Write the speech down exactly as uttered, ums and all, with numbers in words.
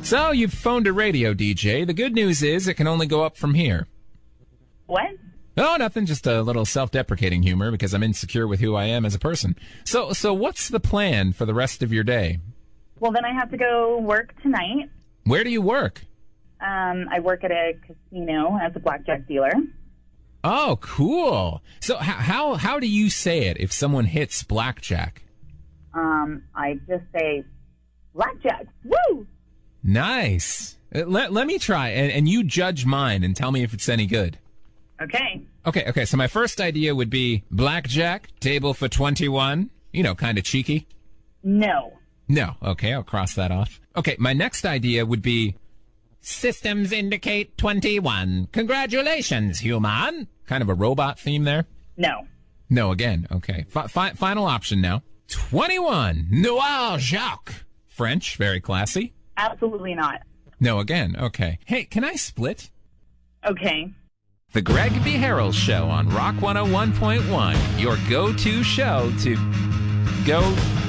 So you've phoned a radio D J. The good news is it can only go up from here. What? Oh, nothing. Just a little self-deprecating humor because I'm insecure with who I am as a person. So, so what's the plan for the rest of your day? Well, then I have to go work tonight. Where do you work? Um, I work at a casino as a blackjack dealer. Oh, cool. So how how, how do you say it if someone hits blackjack? Um, I just say, blackjack, woo! Nice. Uh, Let, let me try, and, and you judge mine and tell me if it's any good. Okay. Okay, okay, so my first idea would be blackjack, table for twenty-one. You know, kind of cheeky. No. No, okay, I'll cross that off. Okay, my next idea would be systems indicate twenty-one. Congratulations, human. Kind of a robot theme there. No. No, again, okay. Fi- fi- final option now. twenty-one. Noir Jacques. French, very classy. Absolutely not. No, again, okay. Hey, can I split? Okay. The Greg B. Harrell Show on Rock one oh one point one. Your go-to show to go